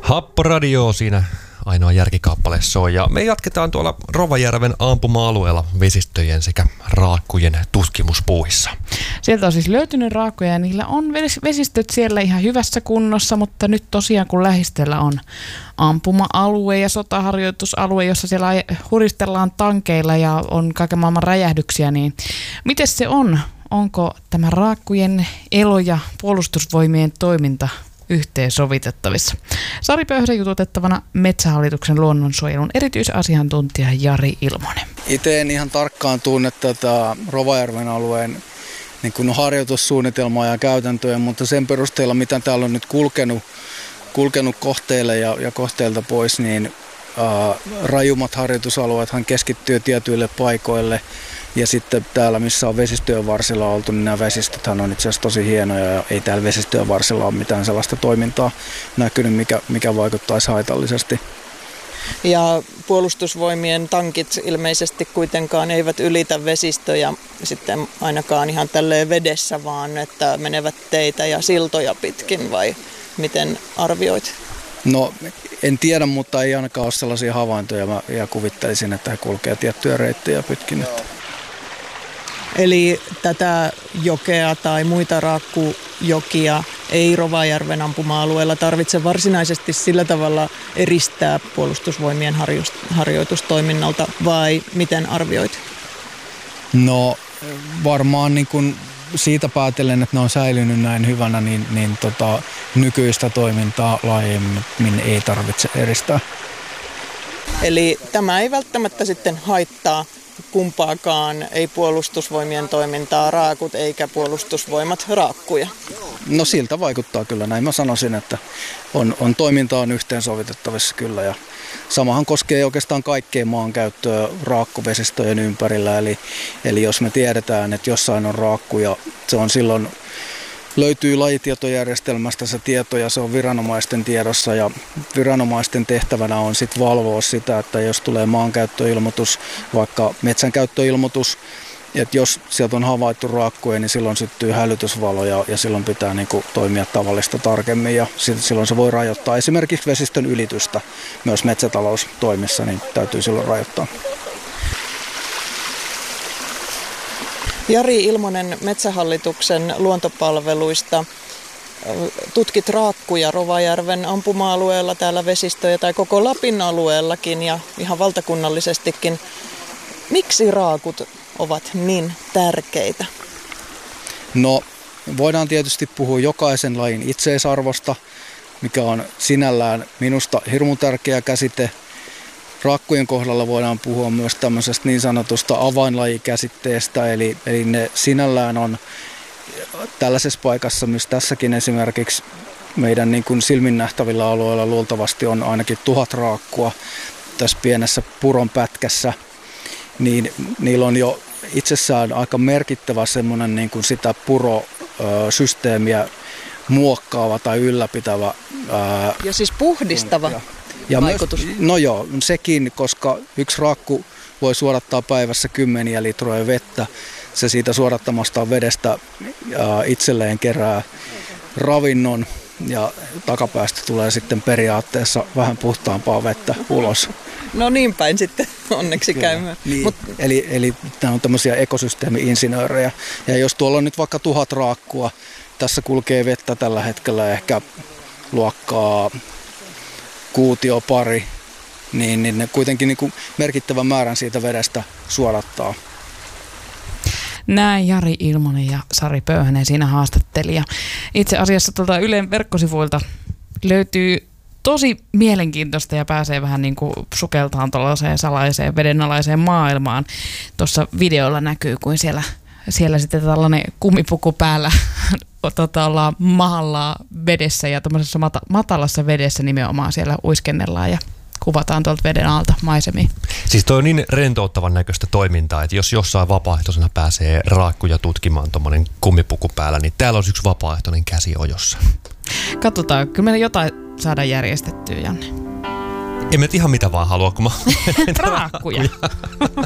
Happoradio siinä ainoa järkikappale soi ja me jatketaan tuolla Rovajärven ampuma-alueella vesistöjen sekä raakkujen tutkimuspuuhissa. Sieltä on siis löytynyt raakkuja ja niillä on vesistöt siellä ihan hyvässä kunnossa, mutta nyt tosiaan kun lähistöllä on ampuma-alue ja sotaharjoitusalue, jossa siellä huristellaan tankeilla ja on kaiken maailman räjähdyksiä, niin miten se on? Onko tämä raakkujen elo ja puolustusvoimien toiminta yhteensovitettavissa? Sari Pöyhösen jututettavana Metsähallituksen luonnonsuojelun erityisasiantuntija Jari Ilmonen. Itse en ihan tarkkaan tunne tätä Rovajärven alueen niin kuin harjoitussuunnitelmaa ja käytäntöjä, mutta sen perusteella, mitä täällä on nyt kulkenut kohteille ja kohteilta pois, niin rajummat harjoitusalueethan keskittyy tietyille paikoille. Ja sitten täällä, missä on vesistöjen varsilla oltu, niin nämä vesistöthän on itse asiassa tosi hienoja ja ei täällä vesistöjen varsilla ole mitään sellaista toimintaa näkynyt, mikä vaikuttaisi haitallisesti. Ja puolustusvoimien tankit ilmeisesti kuitenkaan eivät ylitä vesistöjä sitten ainakaan ihan tälleen vedessä, vaan että menevät teitä ja siltoja pitkin, vai miten arvioit? No en tiedä, mutta ei ainakaan ole sellaisia havaintoja ja kuvittelisin, että he kulkee tiettyjä reittejä pitkin. Eli tätä jokea tai muita raakkujokia ei Rovajärven ampuma-alueella tarvitse varsinaisesti sillä tavalla eristää puolustusvoimien harjoitustoiminnalta, vai miten arvioit? No varmaan niin kuin siitä päätellen, että ne on säilynyt näin hyvänä, niin nykyistä toimintaa laajemmin ei tarvitse eristää. Eli tämä ei välttämättä sitten haittaa kumpaakaan, ei puolustusvoimien toimintaa raakut eikä puolustusvoimat raakkuja. No siltä vaikuttaa kyllä, näin mä sanoisin, että toiminta on yhteensovitettavissa kyllä, ja samahan koskee oikeastaan kaikkea maankäyttöä raakkuvesistöjen ympärillä, eli jos me tiedetään, että jossain on raakkuja, se on silloin löytyy lajitietojärjestelmästä se tieto ja se on viranomaisten tiedossa ja viranomaisten tehtävänä on sitten valvoa sitä, että jos tulee maankäyttöilmoitus, vaikka metsänkäyttöilmoitus, että jos sieltä on havaittu raakkuja, niin silloin syttyy hälytysvalo ja silloin pitää toimia tavallista tarkemmin ja silloin se voi rajoittaa esimerkiksi vesistön ylitystä myös metsätaloustoimissa, niin täytyy silloin rajoittaa. Jari Ilmonen Metsähallituksen luontopalveluista. Tutkit raakkuja Rovajärven ampuma-alueella, täällä vesistöjä tai koko Lapin alueellakin ja ihan valtakunnallisestikin. Miksi raakut ovat niin tärkeitä? No, voidaan tietysti puhua jokaisen lajin itseisarvosta, mikä on sinällään minusta hirmu tärkeä käsite. Raakkujen kohdalla voidaan puhua myös tämmöisestä niin sanotusta avainlajikäsitteestä, eli ne sinällään on tällaisessa paikassa, missä tässäkin esimerkiksi meidän niin kuin silmin nähtävillä alueilla luultavasti on ainakin 1000 raakkua tässä pienessä puron pätkässä, niin niillä on jo itsessään aika merkittävä semmoinen niin kuin sitä purosysteemiä muokkaava tai ylläpitävä. Ja siis puhdistava. Ja vaikutus. No joo, sekin, koska yksi raakku voi suodattaa päivässä 10 litroja vettä. Se siitä suodattamastaan vedestä itselleen kerää ravinnon ja takapäästä tulee sitten periaatteessa vähän puhtaampaa vettä ulos. No niin päin sitten onneksi käymään. Niin, eli nämä on tämmöisiä ekosysteemi-insinöörejä. Ja jos tuolla on nyt vaikka 1000 raakkua, tässä kulkee vettä tällä hetkellä ehkä luokkaa kuutio pari, niin ne kuitenkin niin kuin merkittävän määrän siitä vedestä suodattaa. Näin Jari Ilmonen ja Sari Pöyhönen siinä haastattelija. Itse asiassa tuolta Ylen verkkosivuilta löytyy tosi mielenkiintoista ja pääsee vähän niin kuin sukeltaan tuollaiseen salaiseen vedenalaiseen maailmaan. Tuossa videolla näkyy, kuin siellä sitten tällainen kumipuku päällä ollaan mahalla vedessä ja tuollaisessa matalassa vedessä nimenomaan siellä uiskennellaan ja kuvataan tuolta veden alta maisemia. Siis toi on niin rentouttavan näköistä toimintaa, että jos jossain vapaaehtoisena pääsee raakkuja tutkimaan tuommoinen kumipuku päällä, niin täällä olisi yksi vapaaehtoinen käsi ojossa. Katsotaan, kyllä meillä jotain saadaan järjestettyä, Janne. Emme ihan mitä vaan halua, kun mä raakkuja.